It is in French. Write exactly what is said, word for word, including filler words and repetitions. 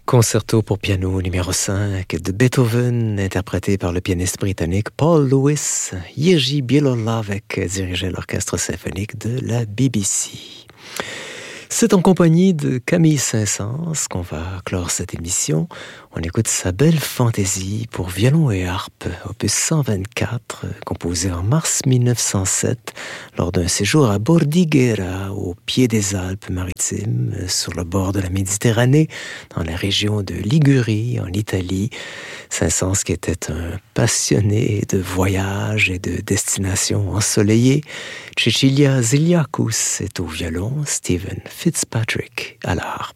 Concerto pour piano numéro cinq de Beethoven, interprété par le pianiste britannique Paul Lewis. Jiří Bělohlavek dirigeait l'orchestre symphonique de la B B C. C'est en compagnie de Camille Saint-Saëns qu'on va clore cette émission. On écoute sa belle fantaisie pour violon et harpe, opus cent vingt-quatre, composée en mars mille neuf cent sept lors d'un séjour à Bordighera, au pied des Alpes-Maritimes, sur le bord de la Méditerranée, dans la région de Ligurie, en Italie. Saint-Saëns, qui était un passionné de voyages et de destinations ensoleillées. Cecilia Ziliakus est au violon, Stephen Fitzpatrick à la harpe.